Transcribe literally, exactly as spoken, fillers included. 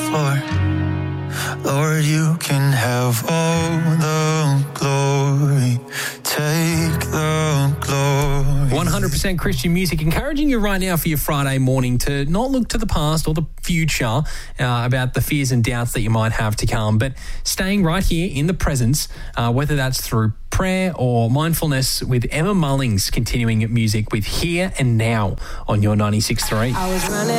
floor. Lord, you can have all the glory. Take the glory. one hundred percent Christian music, encouraging you right now for your Friday morning to not look to the past or the future uh, about the fears and doubts that you might have to come, but staying right here in the presence, uh, whether that's through prayer or mindfulness, with Emma Mullings continuing music with Here and Now on your ninety-six point three. I was running